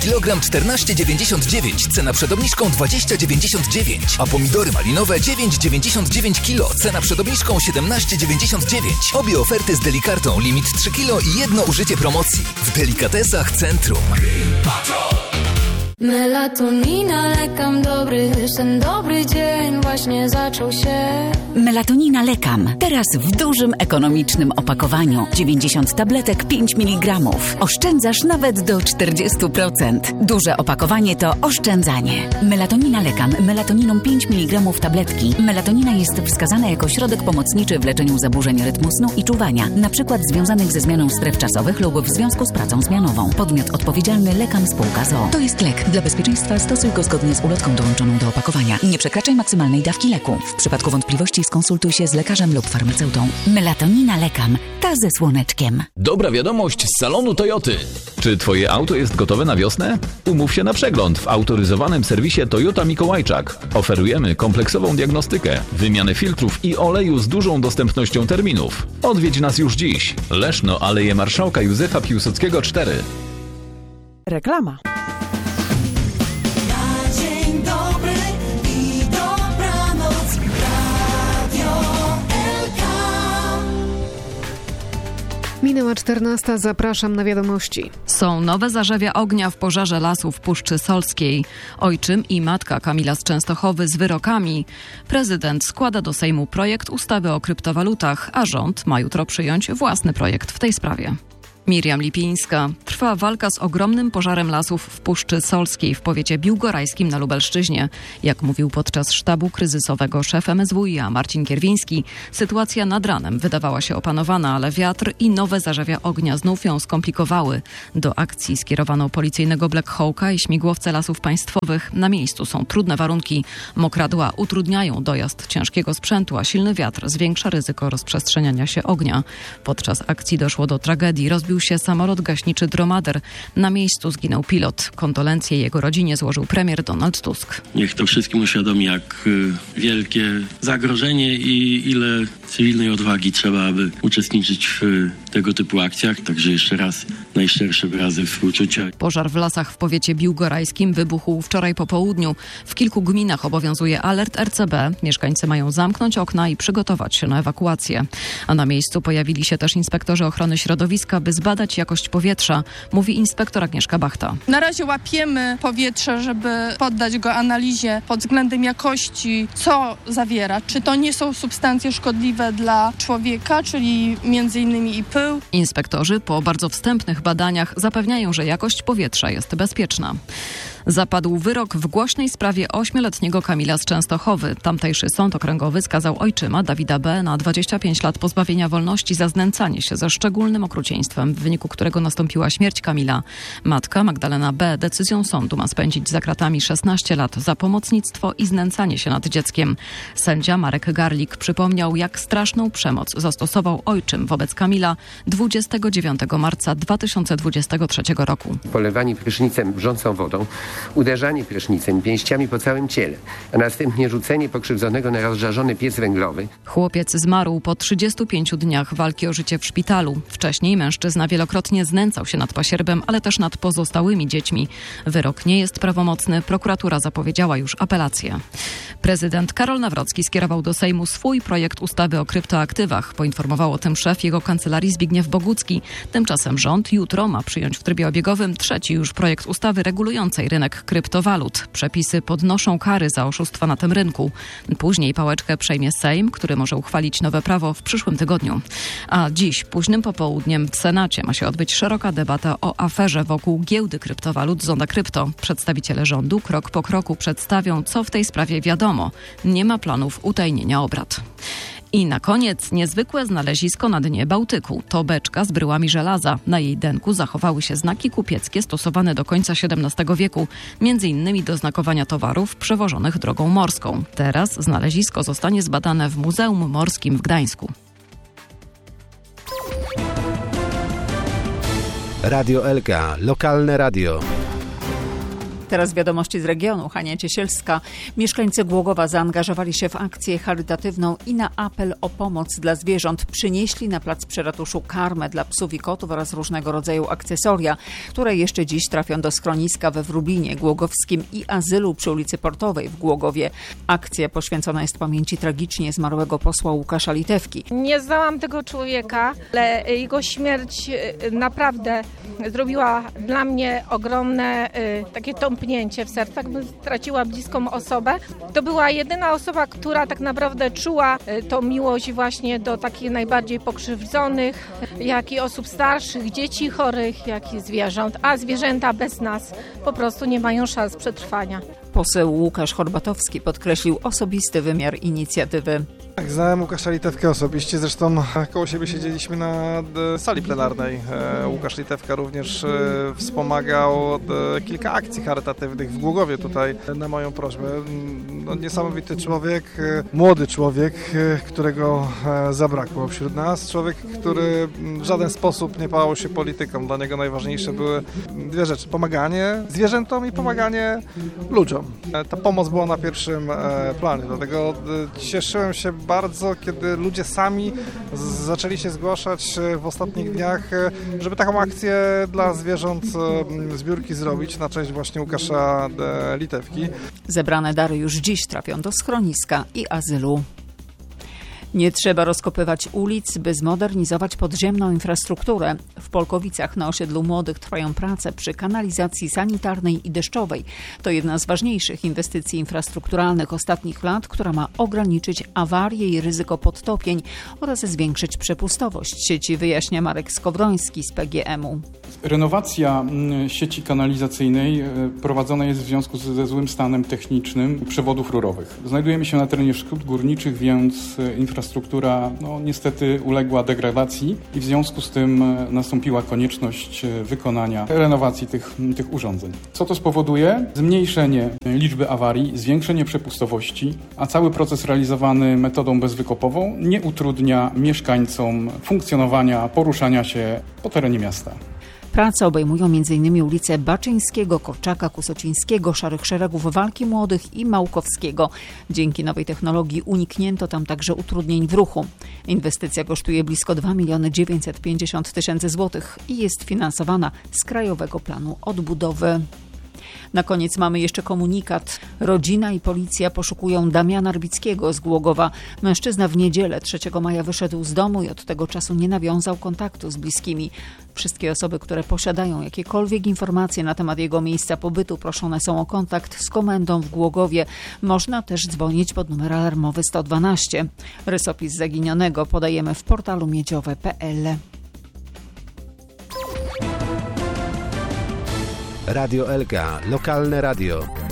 kilogram 14,99, cena przed obniżką 20,99, a pomidory malinowe 9,99 kg, cena przed obniżką 17,99. Obie oferty z Delikartą, limit 3 kg i jedno użycie promocji. W Delikatesach Centrum. Melatonina, lekam dobry, ten dobry dzień właśnie zaczął się. Melatonina Lekam. Teraz w dużym, ekonomicznym opakowaniu. 90 tabletek 5 mg. Oszczędzasz nawet do 40%. Duże opakowanie to oszczędzanie. Melatonina Lekam. Melatoniną 5 mg tabletki. Melatonina jest wskazana jako środek pomocniczy w leczeniu zaburzeń rytmu snu i czuwania, np. związanych ze zmianą stref czasowych lub w związku z pracą zmianową. Podmiot odpowiedzialny Lekam Spółka z o.o. To jest lek. Dla bezpieczeństwa stosuj go zgodnie z ulotką dołączoną do opakowania. Nie przekraczaj maksymalnej dawki leku. W przypadku wątpliwości skonsultuj się z lekarzem lub farmaceutą. Melatonina Lekam. Ta ze słoneczkiem. Dobra wiadomość z salonu Toyoty. Czy twoje auto jest gotowe na wiosnę? Umów się na przegląd w autoryzowanym serwisie Toyota Mikołajczak. Oferujemy kompleksową diagnostykę, wymianę filtrów i oleju z dużą dostępnością terminów. Odwiedź nas już dziś. Leszno, Aleje Marszałka Józefa Piłsudskiego 4. Reklama. Minęła 14. Zapraszam na wiadomości. Są nowe zarzewia ognia w pożarze lasu w Puszczy Solskiej. Ojczym i matka Kamila z Częstochowy z wyrokami. Prezydent składa do Sejmu projekt ustawy o kryptowalutach, a rząd ma jutro przyjąć własny projekt w tej sprawie. Miriam Lipińska. Trwa walka z ogromnym pożarem lasów w Puszczy Solskiej w powiecie biłgorajskim na Lubelszczyźnie. Jak mówił podczas sztabu kryzysowego szef MSWiA Marcin Kierwiński, sytuacja nad ranem wydawała się opanowana, ale wiatr i nowe zarzewia ognia znów ją skomplikowały. Do akcji skierowano policyjnego Black Hawka i śmigłowce Lasów Państwowych. Na miejscu są trudne warunki. Mokradła utrudniają dojazd ciężkiego sprzętu, a silny wiatr zwiększa ryzyko rozprzestrzeniania się ognia. Podczas akcji doszło do tragedii. Rozbił się samolot gaśniczy Dromader. Na miejscu zginął pilot. Kondolencje jego rodzinie złożył premier Donald Tusk. Niech to wszystkim uświadomi, jak wielkie zagrożenie i ile cywilnej odwagi trzeba, aby uczestniczyć w tego typu akcjach. Także jeszcze raz najszczersze wyrazy współczucia. Pożar w lasach w powiecie biłgorajskim wybuchł wczoraj po południu. W kilku gminach obowiązuje alert RCB. Mieszkańcy mają zamknąć okna i przygotować się na ewakuację. A na miejscu pojawili się też inspektorzy ochrony środowiska, by zbadać jakość powietrza, mówi inspektor Agnieszka Bachta. Na razie łapiemy powietrze, żeby poddać go analizie pod względem jakości, co zawiera. Czy to nie są substancje szkodliwe dla człowieka, czyli m.in. i pył. Inspektorzy po bardzo wstępnych badaniach zapewniają, że jakość powietrza jest bezpieczna. Zapadł wyrok w głośnej sprawie 8-letniego Kamila z Częstochowy. Tamtejszy sąd okręgowy skazał ojczyma Dawida B. na 25 lat pozbawienia wolności za znęcanie się ze szczególnym okrucieństwem, w wyniku którego nastąpiła śmierć Kamila. Matka Magdalena B. decyzją sądu ma spędzić za kratami 16 lat za pomocnictwo i znęcanie się nad dzieckiem. Sędzia Marek Garlik przypomniał, jak straszną przemoc zastosował ojczym wobec Kamila 29 marca 2023 roku. Polewanie prysznicem wrzącą wodą, uderzanie prysznicem pięściami po całym ciele, a następnie rzucenie pokrzywdzonego na rozżarzony piec węglowy. Chłopiec zmarł po 35 dniach walki o życie w szpitalu. Wcześniej mężczyzna wielokrotnie znęcał się nad pasierbem, ale też nad pozostałymi dziećmi. Wyrok nie jest prawomocny. Prokuratura zapowiedziała już apelację. Prezydent Karol Nawrocki skierował do Sejmu swój projekt ustawy o kryptoaktywach. Poinformował o tym szef jego kancelarii Zbigniew Bogucki. Tymczasem rząd jutro ma przyjąć w trybie obiegowym trzeci już projekt ustawy regulującej rynek kryptowalut. Przepisy podnoszą kary za oszustwa na tym rynku. Później pałeczkę przejmie Sejm, który może uchwalić nowe prawo w przyszłym tygodniu. A dziś, późnym popołudniem w Senacie ma się odbyć szeroka debata o aferze wokół giełdy kryptowalut Zonda Krypto. Przedstawiciele rządu krok po kroku przedstawią, co w tej sprawie wiadomo. Nie ma planów utajnienia obrad. I na koniec niezwykłe znalezisko na dnie Bałtyku. To beczka z bryłami żelaza. Na jej denku zachowały się znaki kupieckie stosowane do końca XVII wieku, m.in. do znakowania towarów przewożonych drogą morską. Teraz znalezisko zostanie zbadane w Muzeum Morskim w Gdańsku. Radio Elka, lokalne radio. Teraz wiadomości z regionu. Hania Ciesielska. Mieszkańcy Głogowa zaangażowali się w akcję charytatywną i na apel o pomoc dla zwierząt przynieśli na plac przy ratuszu karmę dla psów i kotów oraz różnego rodzaju akcesoria, które jeszcze dziś trafią do schroniska we Wróblinie Głogowskim i azylu przy ulicy Portowej w Głogowie. Akcja poświęcona jest pamięci tragicznie zmarłego posła Łukasza Litewki. Nie znałam tego człowieka, ale jego śmierć naprawdę zrobiła dla mnie ogromne takie tąpnięcie w sercu, jakbym straciła bliską osobę. To była jedyna osoba, która tak naprawdę czuła tą miłość właśnie do takich najbardziej pokrzywdzonych, jak i osób starszych, dzieci chorych, jak i zwierząt. A zwierzęta bez nas po prostu nie mają szans przetrwania. Poseł Łukasz Horbatowski podkreślił osobisty wymiar inicjatywy. Tak, znałem Łukasza Litewkę osobiście, zresztą koło siebie siedzieliśmy na sali plenarnej. Łukasz Litewka również wspomagał kilka akcji charytatywnych w Głogowie tutaj na moją prośbę. No, niesamowity człowiek, młody człowiek, którego zabrakło wśród nas. Człowiek, który w żaden sposób nie pałał się polityką. Dla niego najważniejsze były dwie rzeczy. Pomaganie zwierzętom i pomaganie ludziom. Ta pomoc była na pierwszym planie, dlatego cieszyłem się bardzo, kiedy ludzie sami zaczęli się zgłaszać w ostatnich dniach, żeby taką akcję dla zwierząt zbiórki zrobić na cześć właśnie Łukasza Litewki. Zebrane dary już dziś trafią do schroniska i azylu. Nie trzeba rozkopywać ulic, by zmodernizować podziemną infrastrukturę. W Polkowicach na osiedlu Młodych trwają prace przy kanalizacji sanitarnej i deszczowej. To jedna z ważniejszych inwestycji infrastrukturalnych ostatnich lat, która ma ograniczyć awarie i ryzyko podtopień oraz zwiększyć przepustowość sieci, wyjaśnia Marek Skowroński z PGM-u. Renowacja sieci kanalizacyjnej prowadzona jest w związku ze złym stanem technicznym przewodów rurowych. Znajdujemy się na terenie szkód górniczych, więc infrastruktura niestety uległa degradacji i w związku z tym nastąpiła konieczność wykonania renowacji tych urządzeń. Co to spowoduje? Zmniejszenie liczby awarii, zwiększenie przepustowości, a cały proces realizowany metodą bezwykopową nie utrudnia mieszkańcom funkcjonowania, poruszania się po terenie miasta. Prace obejmują m.in. ulice Baczyńskiego, Korczaka, Kusocińskiego, Szarych Szeregów, Walki Młodych i Małkowskiego. Dzięki nowej technologii uniknięto tam także utrudnień w ruchu. Inwestycja kosztuje blisko 2 950 000 złotych i jest finansowana z Krajowego Planu Odbudowy. Na koniec mamy jeszcze komunikat. Rodzina i policja poszukują Damiana Rbickiego z Głogowa. Mężczyzna w niedzielę 3 maja wyszedł z domu i od tego czasu nie nawiązał kontaktu z bliskimi. Wszystkie osoby, które posiadają jakiekolwiek informacje na temat jego miejsca pobytu, proszone są o kontakt z komendą w Głogowie. Można też dzwonić pod numer alarmowy 112. Rysopis zaginionego podajemy w portalu miedziowe.pl. Radio Elka, lokalne radio.